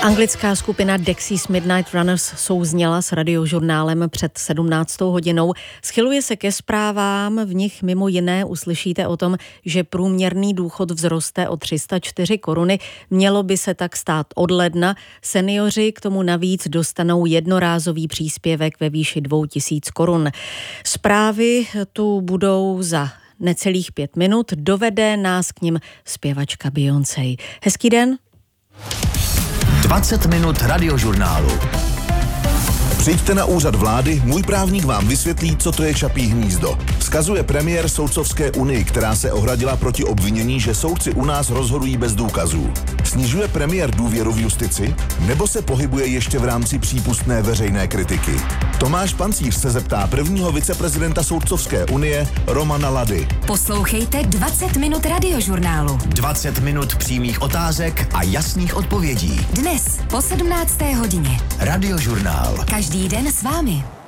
Anglická skupina Dexys Midnight Runners souzněla s Radiožurnálem před 17. hodinou. Schyluje se ke zprávám, v nich mimo jiné uslyšíte o tom, že průměrný důchod vzroste o 304 koruny. Mělo by se tak stát od ledna. Seniori k tomu navíc dostanou jednorázový příspěvek ve výši 2000 korun. Zprávy tu budou za necelých 5 minut. Dovede nás k nim zpěvačka Beyoncé. Hezký den. 20 minut Radiožurnálu. Přijďte na úřad vlády, můj právník vám vysvětlí, co to je Čapí hnízdo. Vzkazuje premiér Soudcovské unii, která se ohradila proti obvinění, že soudci u nás rozhodují bez důkazů. Snižuje premiér důvěru v justici, nebo se pohybuje ještě v rámci přípustné veřejné kritiky? Tomáš Pancíř se zeptá prvního viceprezidenta Soudcovské unie Romana Lady. Poslouchejte 20 minut Radiožurnálu. 20 minut přímých otázek a jasných odpovědí. Dnes po 17. hodině. Radiožurnál. Každý den s vámi.